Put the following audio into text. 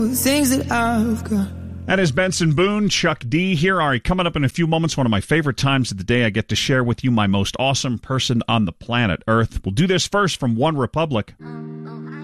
Things that I've got. That is Benson Boone, Chuck D. Here are coming up in a few moments. One of my favorite times of the day. I get to share with you my most awesome person on the planet Earth. We'll do this first from One Republic.